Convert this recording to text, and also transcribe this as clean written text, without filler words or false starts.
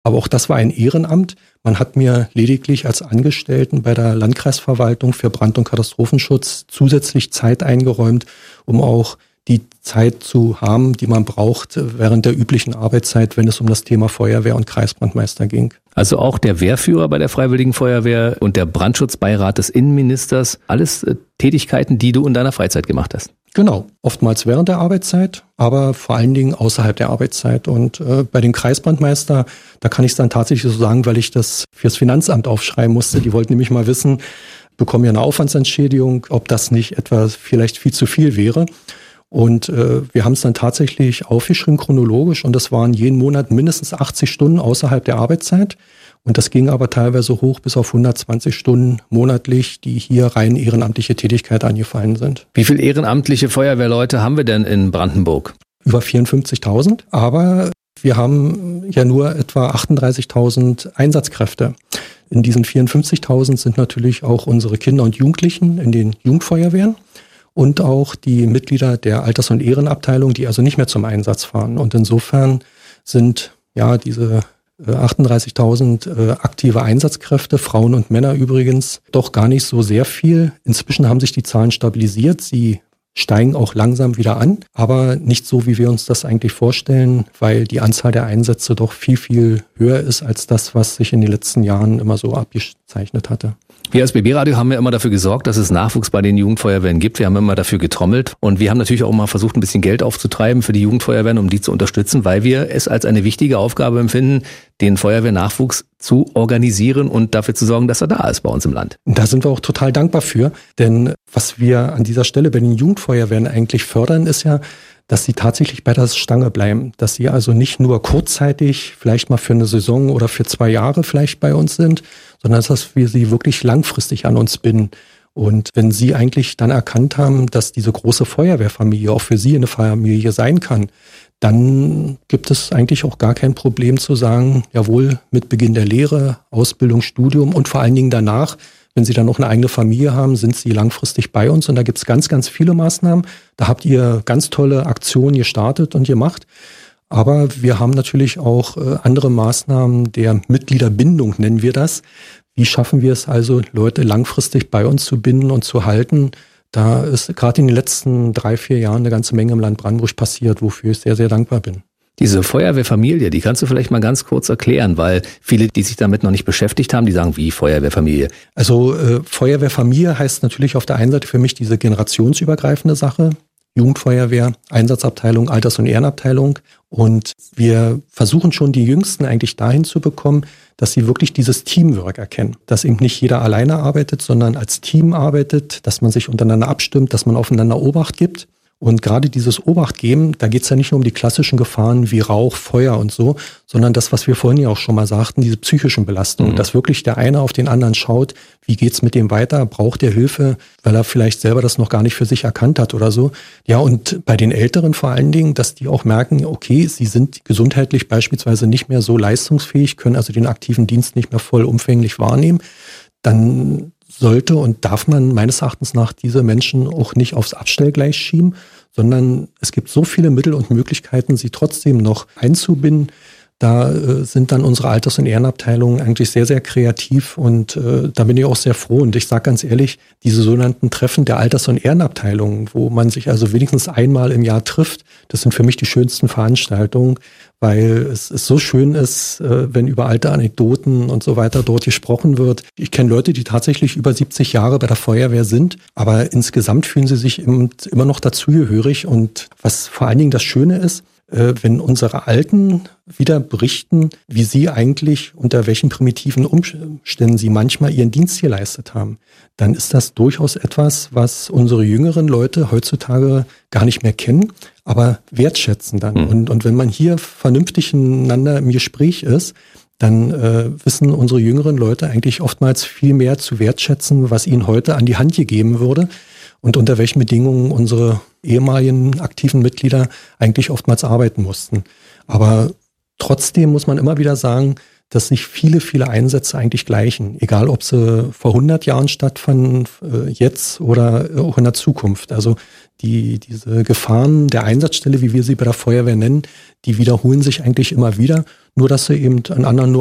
Aber auch das war ein Ehrenamt. Man hat mir lediglich als Angestellten bei der Landkreisverwaltung für Brand- und Katastrophenschutz zusätzlich Zeit eingeräumt, um auch die Zeit zu haben, die man braucht während der üblichen Arbeitszeit, wenn es um das Thema Feuerwehr und Kreisbrandmeister ging. Also auch der Wehrführer bei der Freiwilligen Feuerwehr und der Brandschutzbeirat des Innenministers, alles Tätigkeiten, die du in deiner Freizeit gemacht hast. Genau, oftmals während der Arbeitszeit, aber vor allen Dingen außerhalb der Arbeitszeit. Und bei dem Kreisbrandmeister, da kann ich es dann tatsächlich so sagen, weil ich das fürs Finanzamt aufschreiben musste. Die wollten nämlich mal wissen, bekommen wir eine Aufwandsentschädigung, ob das nicht etwa vielleicht viel zu viel wäre. Und wir haben es dann tatsächlich aufgeschrieben chronologisch und das waren jeden Monat mindestens 80 Stunden außerhalb der Arbeitszeit. Und das ging aber teilweise hoch bis auf 120 Stunden monatlich, die hier rein ehrenamtliche Tätigkeit angefallen sind. Wie viele ehrenamtliche Feuerwehrleute haben wir denn in Brandenburg? Über 54.000, aber wir haben ja nur etwa 38.000 Einsatzkräfte. In diesen 54.000 sind natürlich auch unsere Kinder und Jugendlichen in den Jugendfeuerwehren und auch die Mitglieder der Alters- und Ehrenabteilung, die also nicht mehr zum Einsatz fahren. Und insofern sind ja diese 38.000 aktive Einsatzkräfte, Frauen und Männer übrigens, doch gar nicht so sehr viel. Inzwischen haben sich die Zahlen stabilisiert. Sie steigen auch langsam wieder an, aber nicht so, wie wir uns das eigentlich vorstellen, weil die Anzahl der Einsätze doch viel, viel höher ist als das, was sich in den letzten Jahren immer so abgezeichnet hatte. Wir als BB-Radio haben ja immer dafür gesorgt, dass es Nachwuchs bei den Jugendfeuerwehren gibt. Wir haben immer dafür getrommelt und wir haben natürlich auch mal versucht, ein bisschen Geld aufzutreiben für die Jugendfeuerwehren, um die zu unterstützen, weil wir es als eine wichtige Aufgabe empfinden, den Feuerwehrnachwuchs zu organisieren und dafür zu sorgen, dass er da ist bei uns im Land. Da sind wir auch total dankbar für, denn was wir an dieser Stelle bei den Jugendfeuerwehren eigentlich fördern, ist ja, dass sie tatsächlich bei der Stange bleiben, dass sie also nicht nur kurzzeitig, vielleicht mal für eine Saison oder für 2 Jahre vielleicht bei uns sind, sondern dass wir sie wirklich langfristig an uns binden. Und wenn sie eigentlich dann erkannt haben, dass diese große Feuerwehrfamilie auch für sie eine Familie sein kann, dann gibt es eigentlich auch gar kein Problem zu sagen, jawohl, mit Beginn der Lehre, Ausbildung, Studium und vor allen Dingen danach, wenn Sie dann noch eine eigene Familie haben, sind Sie langfristig bei uns. Und da gibt es ganz, ganz viele Maßnahmen. Da habt ihr ganz tolle Aktionen gestartet und gemacht. Aber wir haben natürlich auch andere Maßnahmen der Mitgliederbindung, nennen wir das. Wie schaffen wir es also, Leute langfristig bei uns zu binden und zu halten? Da ist gerade in den letzten 3-4 Jahren eine ganze Menge im Land Brandenburg passiert, wofür ich sehr, sehr dankbar bin. Diese Feuerwehrfamilie, die kannst du vielleicht mal ganz kurz erklären, weil viele, die sich damit noch nicht beschäftigt haben, die sagen, wie Feuerwehrfamilie? Also Feuerwehrfamilie heißt natürlich auf der einen Seite für mich diese generationsübergreifende Sache. Jugendfeuerwehr, Einsatzabteilung, Alters- und Ehrenabteilung. Und wir versuchen schon die Jüngsten eigentlich dahin zu bekommen, dass sie wirklich dieses Teamwork erkennen. Dass eben nicht jeder alleine arbeitet, sondern als Team arbeitet, dass man sich untereinander abstimmt, dass man aufeinander Obacht gibt. Und gerade dieses Obacht geben, da geht es ja nicht nur um die klassischen Gefahren wie Rauch, Feuer und so, sondern das, was wir vorhin ja auch schon mal sagten, diese psychischen Belastungen, dass wirklich der eine auf den anderen schaut, wie geht's mit dem weiter, braucht er Hilfe, weil er vielleicht selber das noch gar nicht für sich erkannt hat oder so. Ja, und bei den Älteren vor allen Dingen, dass die auch merken, okay, sie sind gesundheitlich beispielsweise nicht mehr so leistungsfähig, können also den aktiven Dienst nicht mehr vollumfänglich wahrnehmen, dann sollte und darf man meines Erachtens nach diese Menschen auch nicht aufs Abstellgleis schieben, sondern es gibt so viele Mittel und Möglichkeiten, sie trotzdem noch einzubinden. Da sind dann unsere Alters- und Ehrenabteilungen eigentlich sehr, sehr kreativ und da bin ich auch sehr froh. Und ich sage ganz ehrlich, diese sogenannten Treffen der Alters- und Ehrenabteilungen, wo man sich also wenigstens einmal im Jahr trifft, das sind für mich die schönsten Veranstaltungen, weil es so schön ist, wenn über alte Anekdoten und so weiter dort gesprochen wird. Ich kenne Leute, die tatsächlich über 70 Jahre bei der Feuerwehr sind, aber insgesamt fühlen sie sich immer noch dazugehörig. Und was vor allen Dingen das Schöne ist, wenn unsere Alten wieder berichten, wie sie eigentlich, unter welchen primitiven Umständen sie manchmal ihren Dienst geleistet haben, dann ist das durchaus etwas, was unsere jüngeren Leute heutzutage gar nicht mehr kennen, aber wertschätzen dann. Und wenn man hier vernünftig miteinander im Gespräch ist, dann wissen unsere jüngeren Leute eigentlich oftmals viel mehr zu wertschätzen, was ihnen heute an die Hand gegeben würde. Und unter welchen Bedingungen unsere ehemaligen aktiven Mitglieder eigentlich oftmals arbeiten mussten. Aber trotzdem muss man immer wieder sagen, dass sich viele Einsätze eigentlich gleichen, egal ob sie vor 100 Jahren stattfanden, jetzt oder auch in der Zukunft. Also diese Gefahren der Einsatzstelle, wie wir sie bei der Feuerwehr nennen, die wiederholen sich eigentlich immer wieder, nur dass sie eben an anderen